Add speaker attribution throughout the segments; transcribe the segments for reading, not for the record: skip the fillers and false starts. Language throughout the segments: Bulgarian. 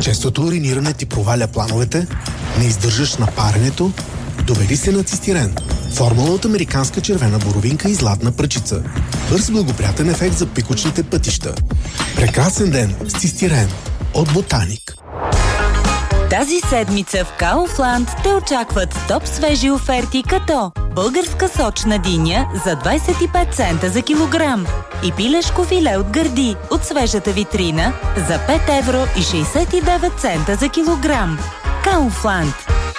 Speaker 1: Честото уриниране ти проваля плановете, не издържаш на паренето, довери се на цистирен. Формула от американска червена боровинка и златна пръчица. Бърз благоприятен ефект за пикочните пътища. Прекрасен ден с цистирен от Ботаник.
Speaker 2: Тази седмица в Кауфланд те очакват топ свежи оферти като българска сочна диня за 25 цента за килограм и пилешко филе от гърди от свежата витрина за 5 евро и 69 цента за килограм. Кауфланд.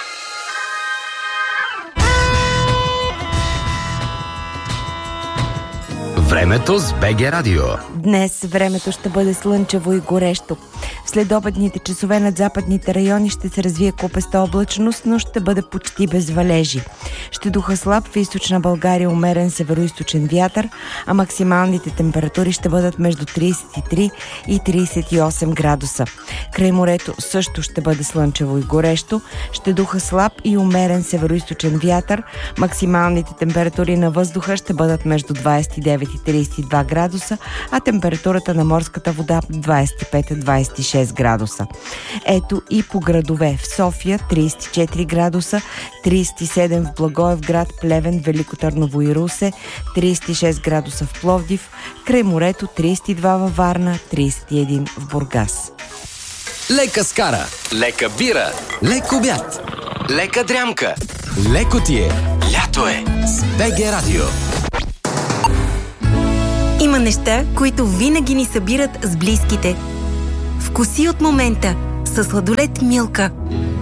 Speaker 3: Времето с БГ Радио.
Speaker 4: Днес времето ще бъде слънчево и горещо. В следобедните часове над западните райони ще се развие купеста облачност, но ще бъде почти без валежи. Ще духа слаб в източна България умерен североизточен вятър, а максималните температури ще бъдат между 33 и 38 градуса. Край морето също ще бъде слънчево и горещо. Ще духа слаб и умерен североизточен вятър. Максималните температури на въздуха ще бъдат между 29 и 32 градуса, а температурата на морската вода 25-26 градуса. Ето и по градове: в София 34 градуса, 37 в Благоевград, Плевен, Велико Търново и Русе, 36 градуса в Пловдив, край морето 32 във Варна, 31 в Бургас.
Speaker 3: Лека скара, лека бира, лек обяд, лека дрямка, леко ти е, лято е с БГ Радио.
Speaker 5: Има неща, които винаги ни събират с близките. Вкуси от момента със сладолед Милка.